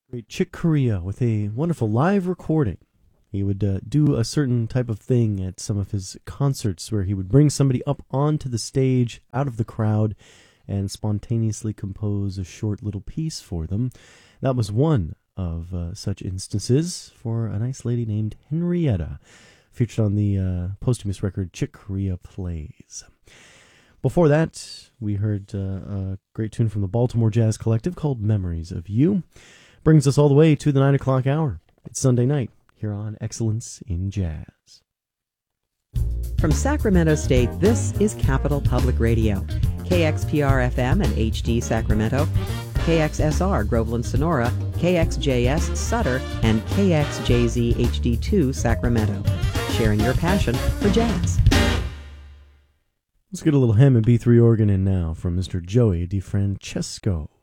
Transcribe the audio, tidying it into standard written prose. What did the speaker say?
Great Chick Corea with a wonderful live recording. He would do a certain type of thing at some of his concerts where he would bring somebody up onto the stage out of the crowd and spontaneously compose a short little piece for them. That was one of such instances for a nice lady named Henrietta, featured on the posthumous record Chick Corea Plays. Before that, we heard a great tune from the Baltimore Jazz Collective called Memories of You. Brings us all the way to the 9 o'clock hour. It's Sunday night here on Excellence in Jazz. From Sacramento State, this is Capital Public Radio. KXPR-FM and HD Sacramento, KXSR Groveland Sonora, KXJS Sutter, and KXJZ HD2 Sacramento. Sharing your passion for jazz. Let's get a little Hammond B3 organ in now from Mr. Joey DeFrancesco.